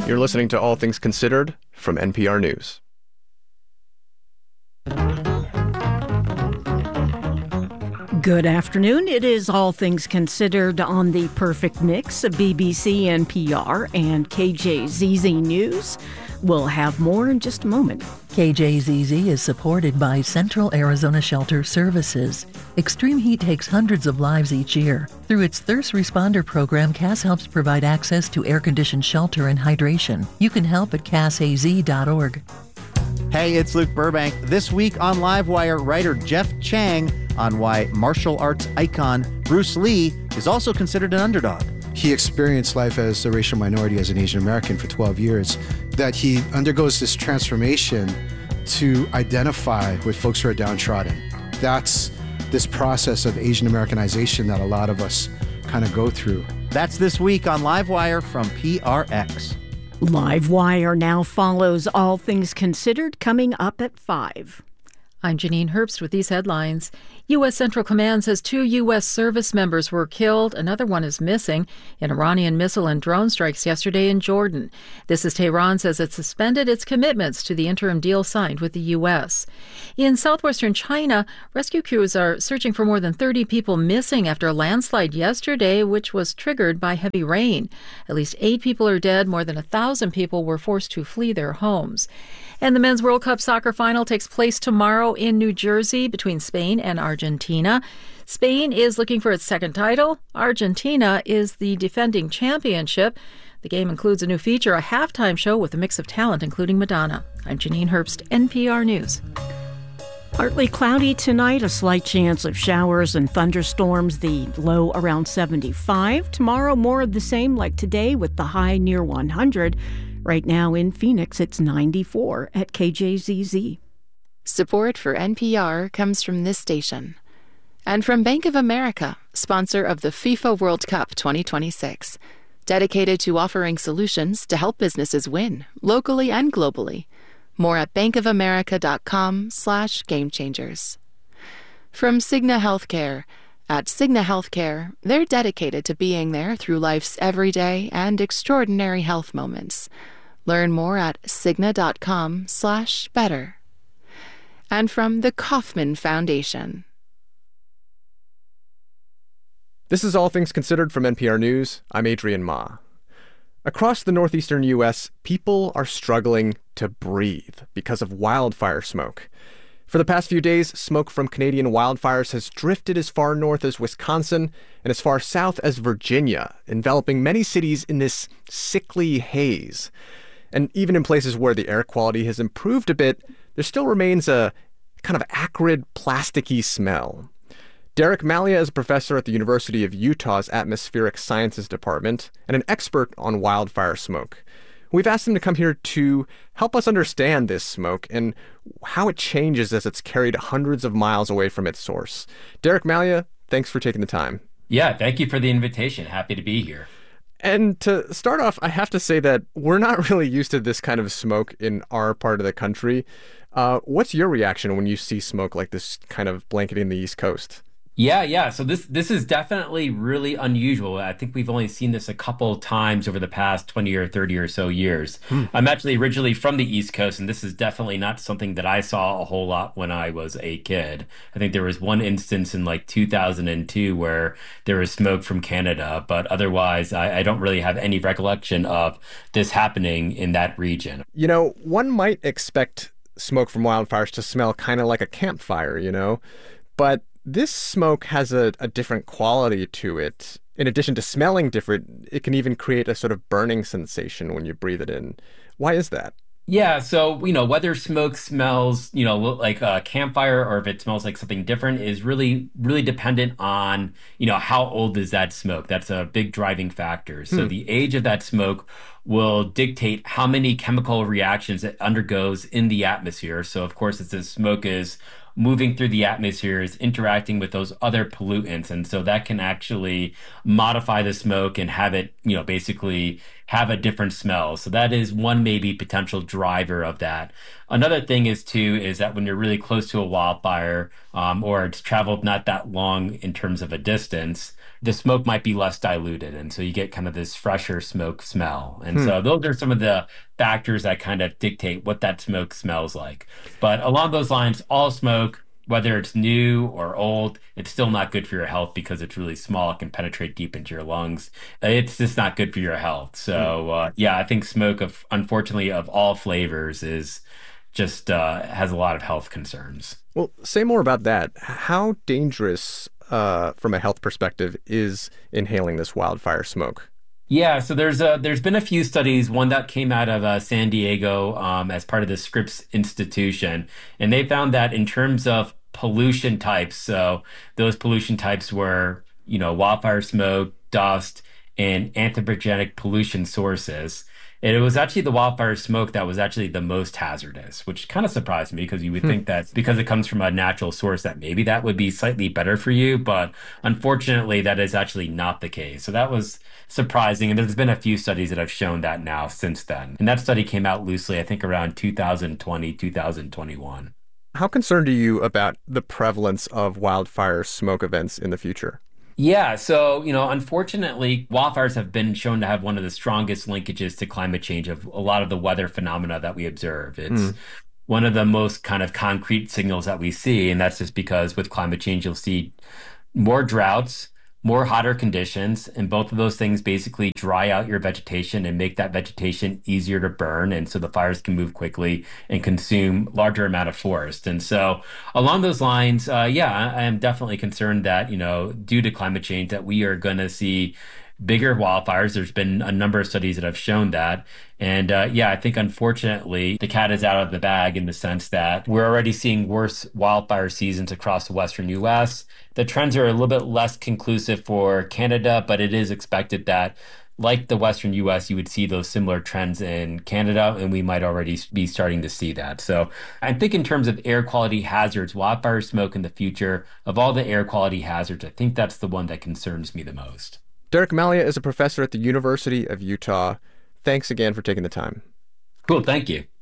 You're listening to All Things Considered from NPR News. Good afternoon. It is All Things Considered on the Perfect Mix of BBC, NPR, and KJZZ News. We'll have more in just a moment. KJZZ is supported by Central Arizona Shelter Services. Extreme heat takes hundreds of lives each year. Through its Thirst Responder program, CAS helps provide access to air-conditioned shelter and hydration. You can help at casaz.org. Hey, it's Luke Burbank. This week on Livewire, writer Jeff Chang on why martial arts icon Bruce Lee is also considered an underdog. He experienced life as a racial minority, as an Asian American for 12 years, that he undergoes this transformation to identify with folks who are downtrodden. That's this process of Asian Americanization that a lot of us kind of go through. That's this week on Livewire from PRX. Livewire now follows All Things Considered, coming up at 5. I'm Janine Herbst with these headlines. U.S. Central Command says 2 U.S. service members were killed. Another one is missing in Iranian missile and drone strikes yesterday in Jordan. This as Tehran says it suspended its commitments to the interim deal signed with the U.S. In southwestern China, rescue crews are searching for more than 30 people missing after a landslide yesterday, which was triggered by heavy rain. At least 8 people are dead. More than 1,000 people were forced to flee their homes. And the Men's World Cup soccer final takes place tomorrow in New Jersey between Spain and Argentina. Spain is looking for its second title. Argentina is the defending championship. The game includes a new feature, a halftime show with a mix of talent, including Madonna. I'm Janine Herbst, NPR News. Partly cloudy tonight, a slight chance of showers and thunderstorms, the low around 75. Tomorrow, more of the same like today with the high near 100. Right now in Phoenix, it's 94 at KJZZ. Support for NPR comes from this station. And from Bank of America, sponsor of the FIFA World Cup 2026. Dedicated to offering solutions to help businesses win, locally and globally. More at bankofamerica.com/gamechangers. From Cigna Healthcare. At Cigna Healthcare, they're dedicated to being there through life's everyday and extraordinary health moments. Learn more at Cigna.com/better. And from the Kauffman Foundation. This is All Things Considered from NPR News. I'm Adrian Ma. Across the northeastern U.S., people are struggling to breathe because of wildfire smoke. For the past few days, smoke from Canadian wildfires has drifted as far north as Wisconsin and as far south as Virginia, enveloping many cities in this sickly haze. And even in places where the air quality has improved a bit, there still remains a kind of acrid, plasticky smell. Derek Malia is a professor at the University of Utah's Atmospheric Sciences Department and an expert on wildfire smoke. We've asked him to come here to help us understand this smoke and how it changes as it's carried hundreds of miles away from its source. Derek Malia, thanks for taking the time. Yeah, thank you for the invitation. Happy to be here. And to start off, I have to say that we're not really used to this kind of smoke in our part of the country. What's your reaction when you see smoke like this kind of blanketing the East Coast? Yeah. So this is definitely really unusual. I think we've only seen this a couple times over the past 20 or 30 or so years. I'm actually originally from the East Coast, and this is definitely not something that I saw a whole lot when I was a kid. I think there was one instance in like 2002 where there was smoke from Canada, but otherwise I don't really have any recollection of this happening in that region. You know, one might expect smoke from wildfires to smell kind of like a campfire, but this smoke has a different quality to it. In addition to smelling different, it can even create a sort of burning sensation when you breathe it in. Why is that? Yeah, so, whether smoke smells, like a campfire or if it smells like something different is really, really dependent on, how old is that smoke. That's a big driving factor. So the age of that smoke will dictate how many chemical reactions it undergoes in the atmosphere. So, of course, as the smoke is moving through the atmosphere, is interacting with those other pollutants. And so that can actually modify the smoke and have it, basically have a different smell. So that is one maybe potential driver of that. Another thing is that when you're really close to a wildfire, or it's traveled not that long in terms of a distance, the smoke might be less diluted. And so you get kind of this fresher smoke smell. And so those are some of the factors that kind of dictate what that smoke smells like. But along those lines, all smoke, whether it's new or old, it's still not good for your health because it's really small. It can penetrate deep into your lungs. It's just not good for your health. So, yeah, I think smoke, unfortunately, of all flavors is just has a lot of health concerns. Well, say more about that. How dangerous, from a health perspective, is inhaling this wildfire smoke? Yeah, so there's been a few studies, one that came out of San Diego as part of the Scripps Institution, and they found that in terms of pollution types, so those pollution types were, wildfire smoke, dust, and anthropogenic pollution sources. And it was actually the wildfire smoke that was actually the most hazardous, which kind of surprised me because you would think that because it comes from a natural source that maybe that would be slightly better for you. But unfortunately, that is actually not the case. So that was surprising. And there's been a few studies that have shown that now since then. And that study came out loosely, I think around 2020, 2021. How concerned are you about the prevalence of wildfire smoke events in the future? Yeah, so, unfortunately, wildfires have been shown to have one of the strongest linkages to climate change of a lot of the weather phenomena that we observe. It's one of the most kind of concrete signals that we see, and that's just because with climate change, you'll see more droughts, more hotter conditions, and both of those things basically dry out your vegetation and make that vegetation easier to burn, and so the fires can move quickly and consume larger amount of forest. And so along those lines, I am definitely concerned that, due to climate change, that we are going to see bigger wildfires. There's been a number of studies that have shown that. And I think unfortunately the cat is out of the bag in the sense that we're already seeing worse wildfire seasons across the western U.S. The trends are a little bit less conclusive for Canada, but it is expected that like the western U.S., you would see those similar trends in Canada, and we might already be starting to see that. So I think in terms of air quality hazards, wildfire smoke in the future, of all the air quality hazards, I think that's the one that concerns me the most. Derek Malia is a professor at the University of Utah. Thanks again for taking the time. Cool. Thank you.